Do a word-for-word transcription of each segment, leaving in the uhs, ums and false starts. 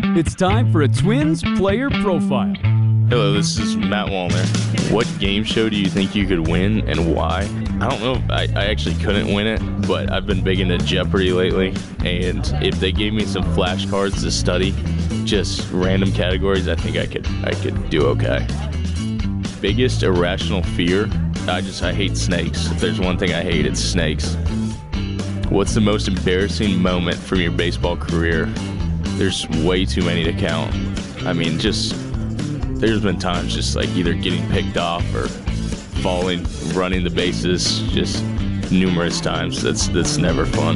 It's time for a Twins player profile. Hello, this is Matt Wallner. What game show do you think you could win and why? I don't know. I, I actually couldn't win it, but I've been big into Jeopardy lately. And if they gave me some flashcards to study, just random categories, I think I could I could do okay. Biggest irrational fear? I just I hate snakes. If there's one thing I hate, it's snakes. What's the most embarrassing moment from your baseball career? There's way too many to count. I mean, just, there's been times just like either getting picked off or falling, running the bases, just numerous times. That's that's never fun.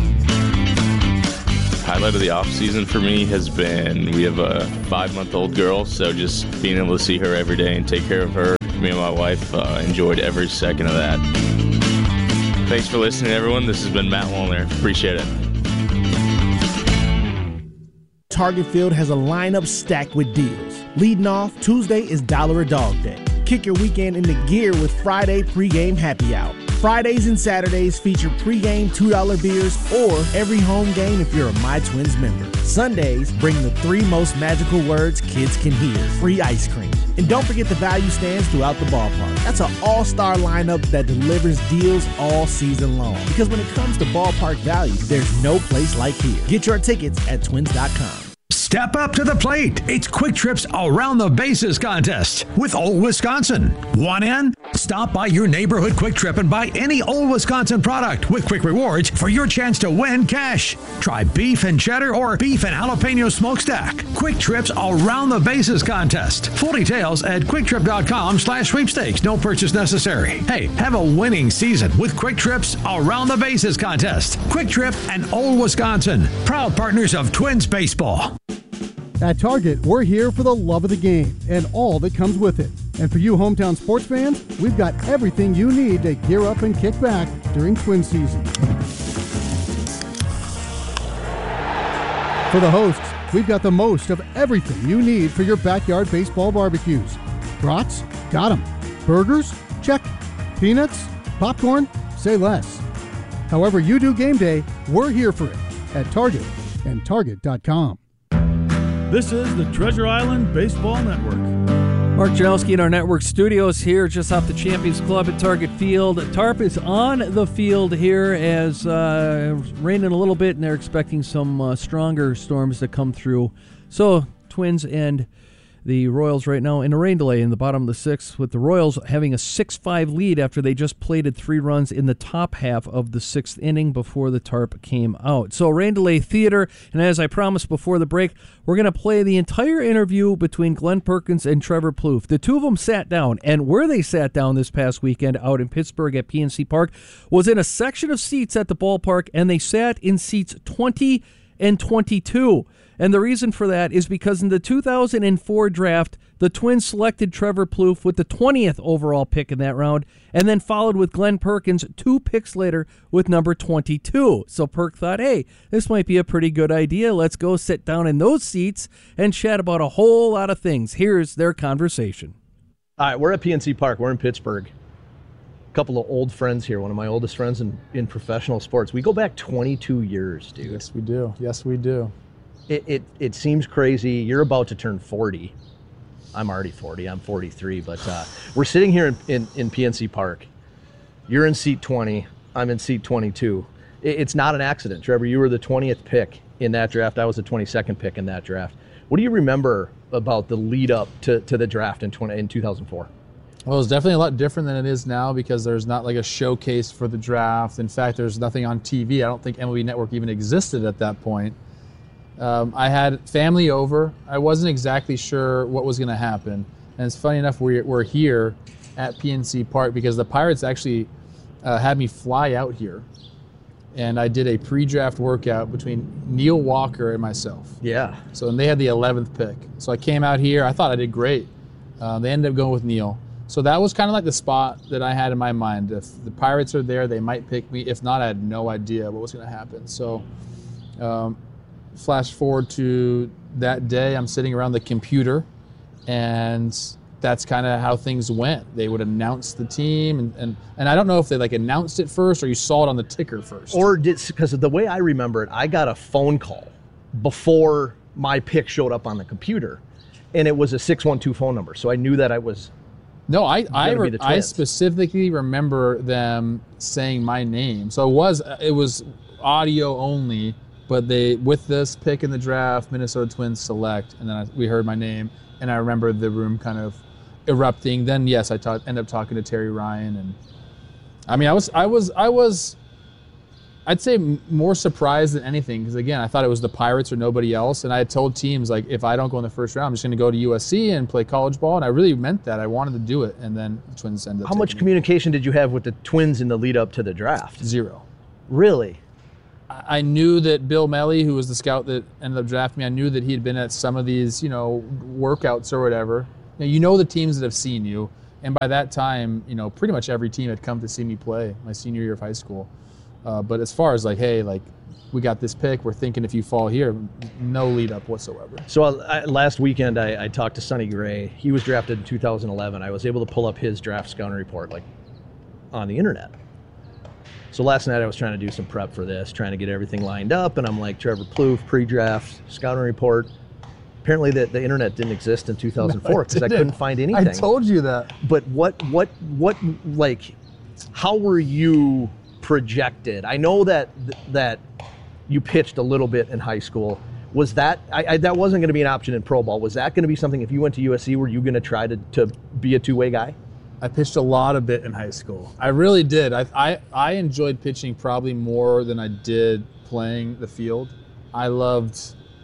Highlight of the off season for me has been, we have a five-month-old girl, so just being able to see her every day and take care of her. Me and my wife uh, enjoyed every second of that. Thanks for listening, everyone. This has been Matt Wallner. Appreciate it. Target Field has a lineup stacked with deals. Leading off, Tuesday is Dollar a Dog Day. Kick your weekend into gear with Friday pregame happy hour. Fridays and Saturdays feature pregame two dollar beers or every home game if you're a My Twins member. Sundays bring the three most magical words kids can hear: free ice cream. And don't forget the value stands throughout the ballpark. That's an all-star lineup that delivers deals all season long. Because when it comes to ballpark value, there's no place like here. Get your tickets at twins dot com. Step up to the plate. It's Quick Trip's Around the Bases contest with Old Wisconsin. Want in? Stop by your neighborhood Quick Trip and buy any Old Wisconsin product with Quick Rewards for your chance to win cash. Try beef and cheddar or beef and jalapeno smokestack. Quick Trip's Around the Bases contest. Full details at quick trip dot com slash sweepstakes. No purchase necessary. Hey, have a winning season with Quick Trip's Around the Bases contest. Quick Trip and Old Wisconsin, proud partners of Twins baseball. At Target, we're here for the love of the game and all that comes with it. And for you hometown sports fans, we've got everything you need to gear up and kick back during Twin season. For the hosts, we've got the most of everything you need for your backyard baseball barbecues. Brats? Got 'em. Burgers? Check. Peanuts? Popcorn? Say less. However you do game day, we're here for it at Target and Target dot com. This is the Treasure Island Baseball Network. Mark Janowski in our network studios here just off the Champions Club at Target Field. Tarp is on the field here as uh, raining a little bit, and they're expecting some uh, stronger storms to come through. So Twins and the Royals right now in a rain delay in the bottom of the sixth, with the Royals having a six five lead after they just plated three runs in the top half of the sixth inning before the tarp came out. So rain delay theater, and as I promised before the break, we're going to play the entire interview between Glenn Perkins and Trevor Plouffe. The two of them sat down, and where they sat down this past weekend out in Pittsburgh at P N C Park was in a section of seats at the ballpark, and they sat in seats twenty and twenty-two. And the reason for that is because in the two thousand four draft, the Twins selected Trevor Plouffe with the twentieth overall pick in that round, and then followed with Glenn Perkins two picks later with number twenty-two. So Perk thought, hey, this might be a pretty good idea. Let's go sit down in those seats and chat about a whole lot of things. Here's their conversation. All right, we're at P N C Park. We're in Pittsburgh. A couple of old friends here, one of my oldest friends in, in professional sports. We go back twenty-two years, dude. Yes, we do. Yes, we do. It, it it seems crazy. You're about to turn forty. I'm already forty. I'm forty-three. But uh, we're sitting here in, in, in P N C Park. You're in seat twenty. I'm in seat twenty-two. It, it's not an accident. Trevor, you were the twentieth pick in that draft. I was the twenty-second pick in that draft. What do you remember about the lead up to, to the draft in, twenty, in two thousand four? Well, it's definitely a lot different than it is now because there's not like a showcase for the draft. In fact, there's nothing on T V. I don't think M L B Network even existed at that point. Um, I had family over. I wasn't exactly sure what was going to happen. And it's funny enough, we're, we're here at P N C Park because the Pirates actually uh, had me fly out here. And I did a pre-draft workout between Neil Walker and myself. Yeah. So and they had the eleventh pick. So I came out here. I thought I did great. Uh, they ended up going with Neil. So that was kind of like the spot that I had in my mind. If the Pirates are there, they might pick me. If not, I had no idea what was going to happen. So um, flash forward to that day, I'm sitting around the computer, and that's kind of how things went. They would announce the team, and, and, and I don't know if they like announced it first or you saw it on the ticker first. Or did, because the way I remember it, I got a phone call before my pick showed up on the computer, and it was a six one two phone number. So I knew that I was. No, I I, gonna be re- the I Twins. specifically remember them saying my name. So it was it was audio only, but they with this pick in the draft, Minnesota Twins select, and then I, we heard my name, and I remember the room kind of erupting. Then yes, I ta- ended up talking to Terry Ryan, and I mean I was I was I was. I'd say m- more surprised than anything because, again, I thought it was the Pirates or nobody else. And I had told teams, like, if I don't go in the first round, I'm just going to go to U S C and play college ball. And I really meant that. I wanted to do it. And then the Twins ended up How much taking me. communication did you have with the Twins in the lead up to the draft? Zero. Really? I I knew that Bill Melly, who was the scout that ended up drafting me, I knew that he had been at some of these, you know, workouts or whatever. Now, you know the teams that have seen you. And by that time, you know, pretty much every team had come to see me play my senior year of high school. Uh, but as far as like, hey, like, we got this pick, we're thinking if you fall here, no lead up whatsoever. So I, last weekend I, I talked to Sonny Gray. He was drafted in two thousand eleven. I was able to pull up his draft scouting report like on the internet. So last night I was trying to do some prep for this, trying to get everything lined up, and I'm like, Trevor Plouffe, pre-draft scouting report. Apparently the, the internet didn't exist in two thousand four because No, I it didn't. couldn't find anything. I told you that. But what what what like how were you projected? I know that that you pitched a little bit in high school. Was that I, I, that wasn't going to be an option in pro ball? Was that going to be something if you went to U S C? Were you going to try to to be a two-way guy? I pitched a lot of bit in high school. I really did. I, I I enjoyed pitching probably more than I did playing the field. I loved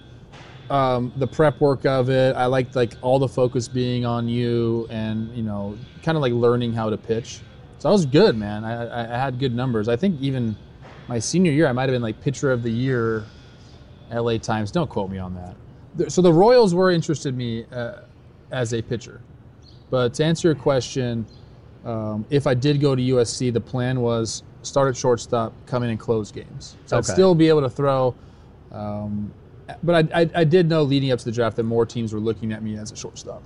um, the prep work of it. I liked like all the focus being on you, and you know, kind of like learning how to pitch. So I was good, man. I, I had good numbers. I think even my senior year, I might have been like pitcher of the year, L A Times. Don't quote me on that. So the Royals were interested in me uh, as a pitcher. But to answer your question, um, if I did go to U S C, the plan was start at shortstop, come in and close games. So Okay. I'd still be able to throw. Um, but I, I, I did know leading up to the draft that more teams were looking at me as a shortstop.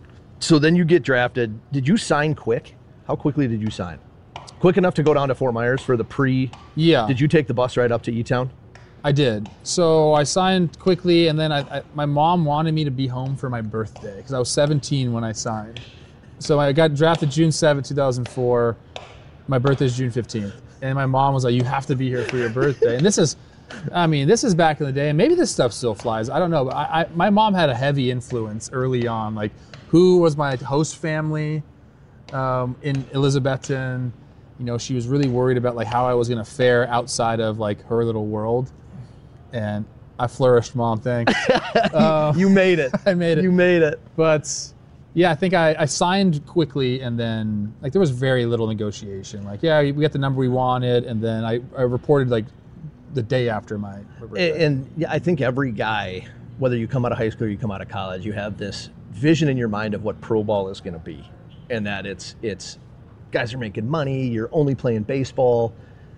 So then you get drafted. Did you sign quick? How quickly did you sign? Quick enough to go down to Fort Myers for the pre? Yeah. Did you take the bus right up to E-Town? I did. So I signed quickly, and then I, I, my mom wanted me to be home for my birthday because I was seventeen when I signed. So I got drafted June seventh, two thousand four. My birthday is June fifteenth. And my mom was like, you have to be here for your birthday. And this is, I mean, this is back in the day, and maybe this stuff still flies. I don't know. But I, I, my mom had a heavy influence early on. Like, who was my host family um, in Elizabethton? You know, she was really worried about like how I was going to fare outside of like her little world. And I flourished, Mom, thanks. uh, You made it. I made it. You made it. But yeah, I think I, I signed quickly, and then like there was very little negotiation. Like, yeah, we got the number we wanted, and then I, I reported like the day after my birthday. And, and yeah, I think every guy, whether you come out of high school or you come out of college, you have this vision in your mind of what pro ball is going to be, and that it's it's guys are making money. You're only playing baseball,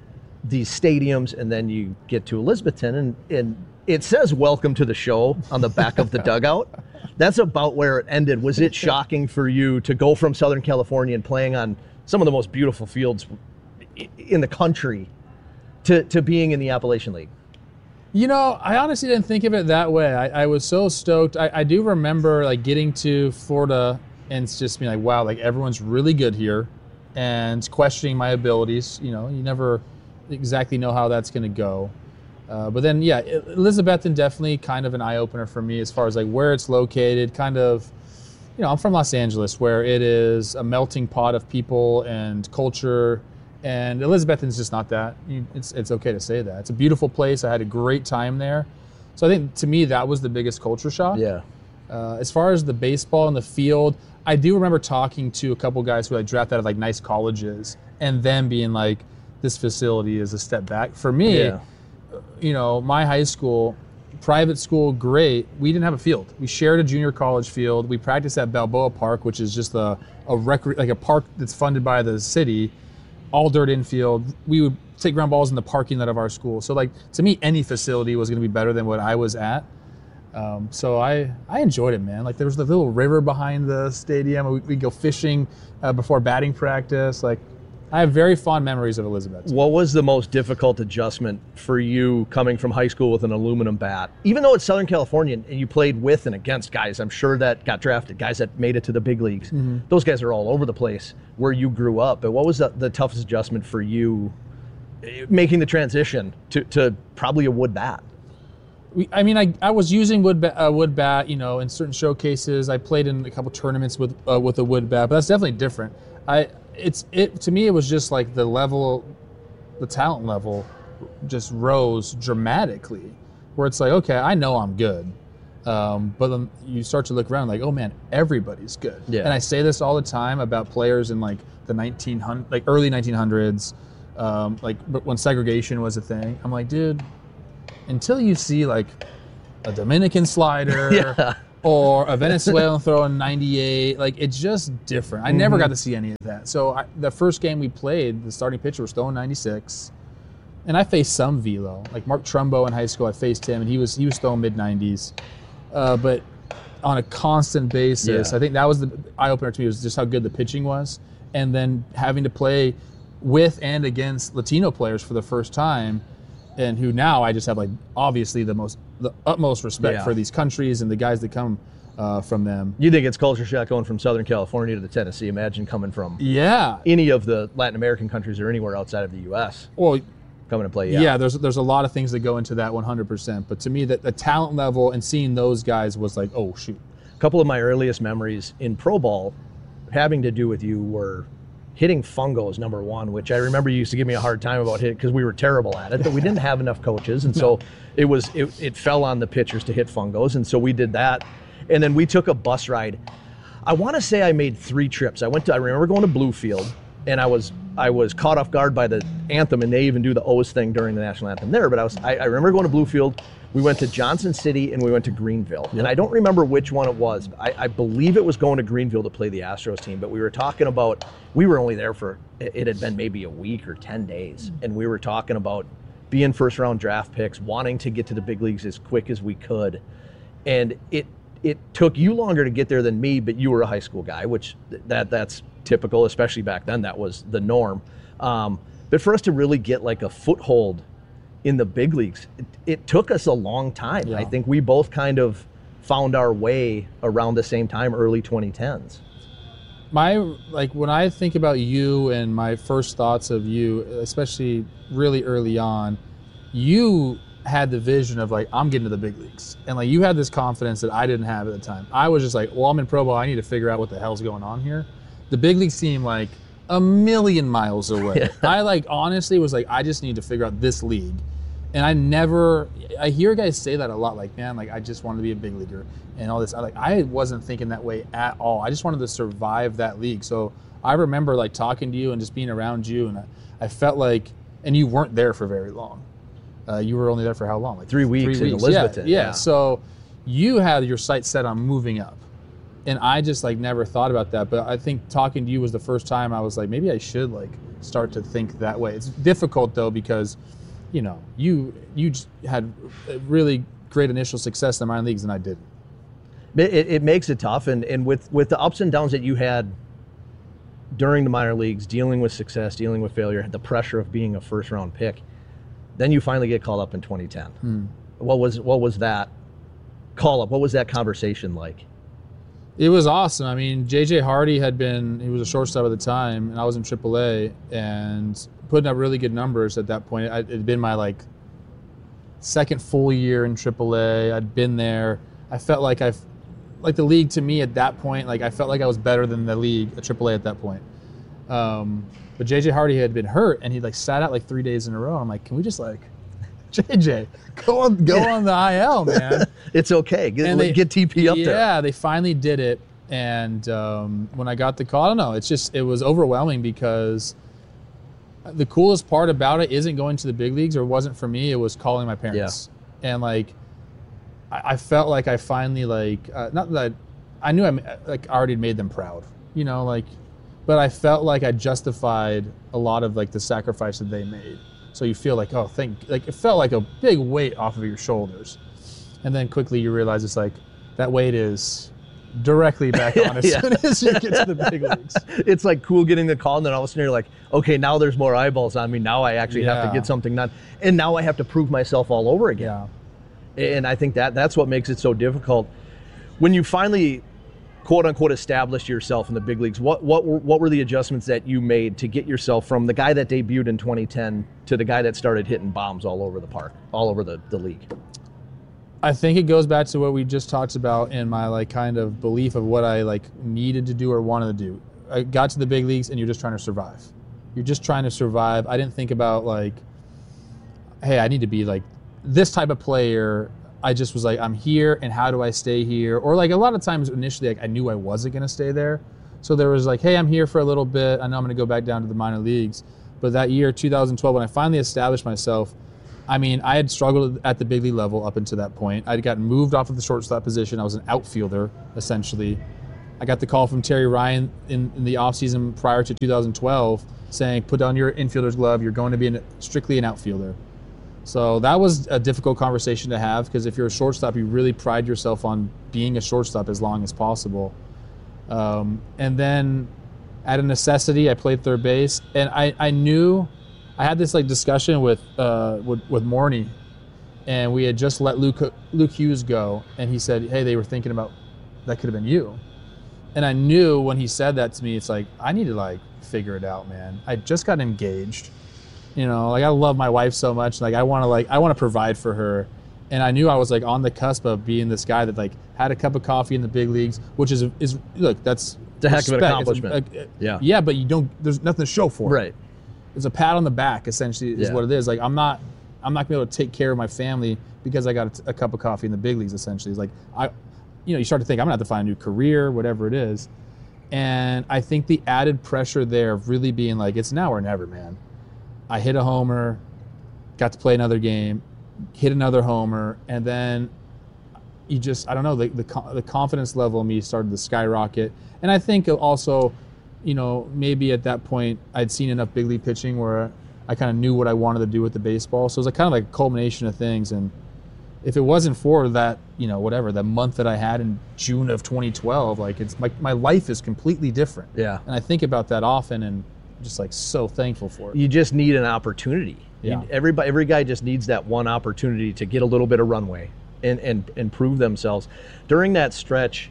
these stadiums, and then you get to Elizabethton, and and it says "Welcome to the show" on the back of the dugout. That's about where it ended. Was it shocking for you to go from Southern California and playing on some of the most beautiful fields in the country to, to being in the Appalachian League? You know, I honestly didn't think of it that way. I, I was so stoked. I, I do remember like getting to Florida and it's just being like, wow, like everyone's really good here, and questioning my abilities. You know, you never exactly know how that's going to go. Uh, but then, yeah, Elizabethton definitely kind of an eye-opener for me as far as like where it's located. Kind of, you know, I'm from Los Angeles, where it is a melting pot of people and culture, and Elizabethton's just not that. You- It's it's okay to say that. It's a beautiful place. I had a great time there. So I think to me that was the biggest culture shock. Yeah. Uh, as far as the baseball in the field, I do remember talking to a couple guys who I drafted out of like nice colleges, and them being like, "This facility is a step back." For me, Yeah. you know, my high school, private school, great. We didn't have a field. We shared a junior college field. We practiced at Balboa Park, which is just a a recre- like a park that's funded by the city, all dirt infield. We would take ground balls in the parking lot of our school. So like to me, any facility was going to be better than what I was at. Um, so I I enjoyed it, man. Like there was the little river behind the stadium. We, we'd go fishing uh, before batting practice. Like I have very fond memories of Elizabeth. What was the most difficult adjustment for you coming from high school with an aluminum bat? Even though it's Southern California and you played with and against guys, I'm sure that got drafted, guys that made it to the big leagues. Mm-hmm. Those guys are all over the place where you grew up. But what was the, the toughest adjustment for you making the transition to, to probably a wood bat? We, I mean, I, I was using wood bat, uh, wood bat, you know, in certain showcases. I played in a couple tournaments with uh, with a wood bat, but that's definitely different. I it's it to me it was just like the level, the talent level, just rose dramatically. Where it's like, okay, I know I'm good, um, but then you start to look around like, oh man, everybody's good. Yeah. And I say this all the time about players in like the nineteen hundred, like early nineteen hundreds, um, like when segregation was a thing. I'm like, dude. Until you see like a Dominican slider yeah. or a Venezuelan throwing ninety-eight, like it's just different. I mm-hmm. never got to see any of that. So I, the first game we played, the starting pitcher was throwing ninety-six, and I faced some velo. Like Mark Trumbo in high school, I faced him, and he was he was throwing mid nineties. Uh, but on a constant basis, yeah. I think that was the eye opener to me, was just how good the pitching was, and then having to play with and against Latino players for the first time. And who now I just have like obviously the most the utmost respect yeah. for these countries and the guys that come uh, from them. You think it's culture shock going from Southern California to the Tennessee? Imagine coming from yeah any of the Latin American countries or anywhere outside of the U S Well, coming to play. Yeah, yeah there's there's a lot of things that go into that one hundred percent. But to me, that the talent level and seeing those guys was like, oh shoot. A couple of my earliest memories in pro ball having to do with you were hitting fungos, number one, which I remember you used to give me a hard time about hitting because we were terrible at it, but we didn't have enough coaches. And so it was it, it fell on the pitchers to hit fungos. And so we did that. And then we took a bus ride. I want to say I made three trips. I went to, I remember going to Bluefield, and I was I was caught off guard by the anthem, and they even do the O's thing during the national anthem there. But I was I, I remember going to Bluefield. We went to Johnson City and we went to Greenville. Yep. And I don't remember which one it was. I, I believe it was going to Greenville to play the Astros team, but we were talking about, we were only there for, it had been maybe a week or ten days. And we were talking about being first round draft picks, wanting to get to the big leagues as quick as we could. And it it took you longer to get there than me, but you were a high school guy, which that that's typical, especially back then. That was the norm. Um, but for us to really get like a foothold in the big leagues, it, it took us a long time. Yeah. I think we both kind of found our way around the same time, early twenty tens. My, like when I think about you and my first thoughts of you, especially really early on, you had the vision of like, I'm getting to the big leagues. And like you had this confidence that I didn't have at the time. I was just like, well, I'm in pro ball, I need to figure out what the hell's going on here. The big leagues seemed like a million miles away. Yeah. I like honestly was like, I just need to figure out this league. And I never, I hear guys say that a lot, like, man, like I just wanted to be a big leaguer and all this. I like, I wasn't thinking that way at all. I just wanted to survive that league. So I remember like talking to you and just being around you, and I, I felt like, and you weren't there for very long. Uh, you were only there for how long? Like three weeks, three in weeks. Elizabethton. Yeah, yeah. yeah. So you had your sights set on moving up. And I just like never thought about that. But I think talking to you was the first time I was like, maybe I should like start to think that way. It's difficult though, because you know, you you had really great initial success in the minor leagues and I didn't. It, it makes it tough, and, and with, with the ups and downs that you had during the minor leagues, dealing with success, dealing with failure, the pressure of being a first round pick, then you finally get called up in twenty ten. Hmm. What was what was that call up? What was that conversation like? It was awesome. I mean, J J Hardy had been, he was a shortstop at the time, and I was in triple A and putting up really good numbers at that point. It had been my like second full year in triple A. I'd been there. I felt like I've, like the league to me at that point, like I felt like I was better than the league at triple A at that point. Um, but J J Hardy had been hurt, and he like sat out like three days in a row. I'm like, can we just like, J J, go on, go on the I L, man. It's okay. Get, And they- get T P up yeah, there. Yeah, they finally did it. And um, when I got the call, I don't know, it's just, it was overwhelming because the coolest part about it isn't going to the big leagues, or wasn't for me, it was calling my parents. And like, I, I felt like I finally like, uh, not that, I knew I like already made them proud, you know, like, but I felt like I justified a lot of like the sacrifice that they made. So you feel like, oh, thank, like it felt like a big weight off of your shoulders. And then quickly you realize it's like, that weight is directly back on as Yeah. soon as you get to the big leagues. It's like cool getting the call, and then all of a sudden you're like, okay, now there's more eyeballs on me. Now I actually have to Yeah. get something done, and now I have to prove myself all over again. Yeah. And I think that that's what makes it so difficult. When you finally, quote unquote, established yourself in the big leagues, what what were, what were the adjustments that you made to get yourself from the guy that debuted in twenty ten to the guy that started hitting bombs all over the park, all over the, the league? I think it goes back to what we just talked about in my like kind of belief of what I like needed to do or wanted to do. I got to the big leagues and you're just trying to survive. You're just trying to survive. I didn't think about like, hey, I need to be like this type of player. I just was like, I'm here and how do I stay here? Or like a lot of times initially like I knew I wasn't gonna stay there. So there was like, hey, I'm here for a little bit. I know I'm gonna go back down to the minor leagues. But that year, two thousand twelve, when I finally established myself, I mean, I had struggled at the big league level up until that point. I'd gotten moved off of the shortstop position. I was an outfielder, essentially. I got the call from Terry Ryan in, in the offseason prior to two thousand twelve saying, put down your infielder's glove. You're going to be an, strictly an outfielder. So that was a difficult conversation to have because if you're a shortstop, you really pride yourself on being a shortstop as long as possible. Um, and then out of necessity, I played third base. And I, I knew... I had this like discussion with uh, with, with Morney, and we had just let Luke Luke Hughes go, and he said, "Hey, they were thinking about that could have been you." And I knew when he said that to me, it's like I need to like figure it out, man. I just got engaged, you know, like I love my wife so much, like I want to like I want to provide for her, and I knew I was like on the cusp of being this guy that like had a cup of coffee in the big leagues, which is is look that's It's a heck of an respect. accomplishment. It's a- a- Yeah. yeah, but you don't. There's nothing to show for it. Right. It's a pat on the back, essentially, is Yeah. what it is. Like I'm not, I'm not gonna be able to take care of my family because I got a, a cup of coffee in the big leagues. Essentially, it's like I, you know, you start to think I'm gonna have to find a new career, whatever it is. And I think the added pressure there of really being like, it's now or never, man. I hit a homer, got to play another game, hit another homer, and then you just, I don't know, the the, co- the confidence level in me started to skyrocket. And I think also, you know, maybe at that point I'd seen enough big league pitching where I kind of knew what I wanted to do with the baseball. So it was like kind of like a culmination of things. And if it wasn't for that, you know, whatever, that month that I had in June of twenty twelve, like it's my, my life is completely different. Yeah. And I think about that often and I'm just like so thankful for it. You just need an opportunity. Yeah. You, everybody, every guy just needs that one opportunity to get a little bit of runway and, and, and prove themselves. During that stretch,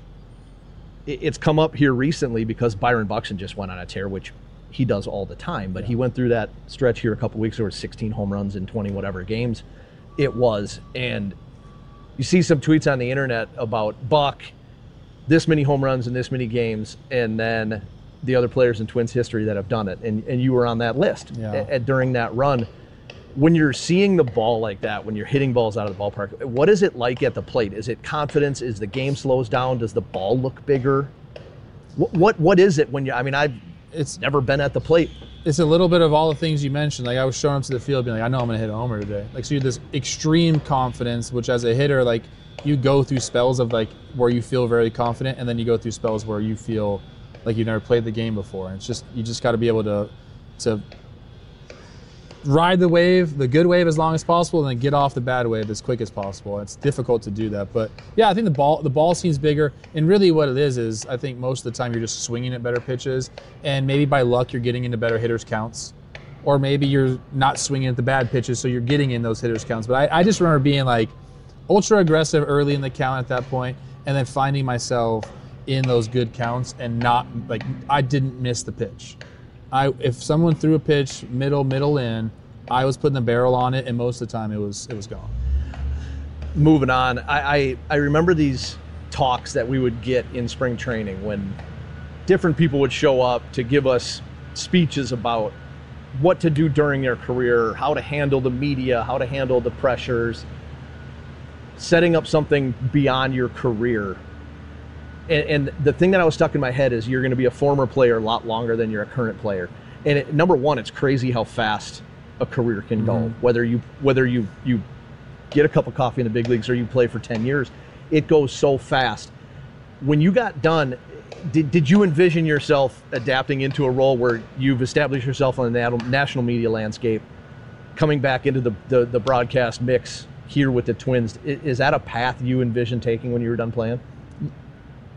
it, it's come up here recently because Byron Buxton just went on a tear, which he does all the time. But Yeah. he went through that stretch here a couple weeks. There were sixteen home runs in twenty whatever games it was. And you see some tweets on the internet about Buck, this many home runs in this many games, and then the other players in Twins history that have done it. And, and you were on that list Yeah. a- a- during that run. When you're seeing the ball like that, when you're hitting balls out of the ballpark, what is it like at the plate? Is it confidence? Is the game slows down? Does the ball look bigger? What what, what is it when you? I mean, I've It's never been at the plate. it's a little bit of all the things you mentioned. Like I was showing up to the field being like, I know I'm gonna hit a homer today. Like so you have this extreme confidence, which as a hitter, like you go through spells of like where you feel very confident and then you go through spells where you feel like you've never played the game before. And it's just you just gotta be able to to ride the wave, the good wave as long as possible, and then get off the bad wave as quick as possible. It's difficult to do that. But yeah, I think the ball the ball seems bigger. And really what it is is I think most of the time you're just swinging at better pitches and maybe by luck you're getting into better hitters counts. Or maybe you're not swinging at the bad pitches so you're getting in those hitters counts. But I, I just remember being like ultra aggressive early in the count at that point and then finding myself in those good counts and not like I didn't miss the pitch. I if someone threw a pitch middle middle in, I was putting the barrel on it, and most of the time it was it was gone. Moving on, I, I, I remember these talks that we would get in spring training when different people would show up to give us speeches about what to do during their career, how to handle the media, how to handle the pressures, setting up something beyond your career. And, and the thing that I was stuck in my head is you're going to be a former player a lot longer than you're a current player. And it, number one, it's crazy how fast a career can go. Mhm. Whether you whether you you get a cup of coffee in the big leagues or you play for ten years, it goes so fast. When you got done, did, did you envision yourself adapting into a role where you've established yourself on the nat- national media landscape, coming back into the, the, the broadcast mix here with the Twins? Is, is that a path you envisioned taking when you were done playing?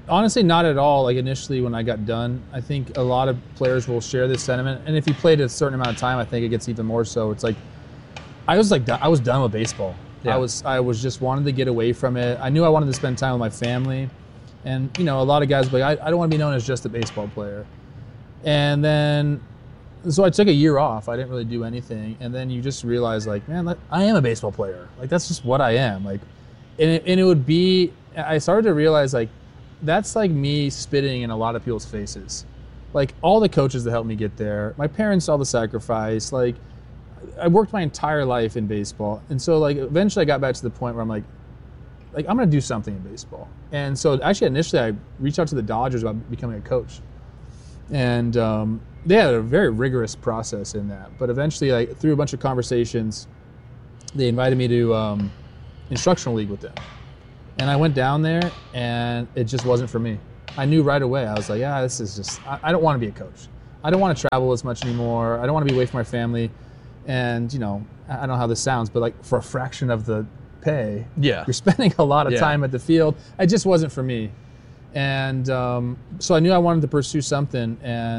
honestly, not at all. Like initially when I got done, I think a lot of players will share this sentiment. And if you played a certain amount of time, I think it gets even more so. It's like, I was like, I was done with baseball. Yeah. I was, I was just wanted to get away from it. I knew I wanted to spend time with my family. And, you know, a lot of guys were like, I, I don't want to be known as just a baseball player. And then, so I took a year off. I didn't really do anything. And then you just realize, like, man, like, I am a baseball player. Like, that's just what I am. Like, and it, and it would be, I started to realize, like, that's like me spitting in a lot of people's faces. Like, all the coaches that helped me get there, my parents saw the sacrifice. Like, I worked my entire life in baseball. And so, like, eventually I got back to the point where I'm like, like, I'm going to do something in baseball. And so actually initially I reached out to the Dodgers about becoming a coach. And um, they had a very rigorous process in that. But eventually, like, through a bunch of conversations, they invited me to um, instructional league with them. And I went down there and it just wasn't for me. I knew right away. I was like, yeah, this is just, I, I don't want to be a coach. I don't want to travel as much anymore. I don't want to be away from my family. And, you know, I don't know how this sounds, but like for a fraction of the pay, Yeah. you're spending a lot of Yeah. time at the field. It just wasn't for me. And um, so I knew I wanted to pursue something. And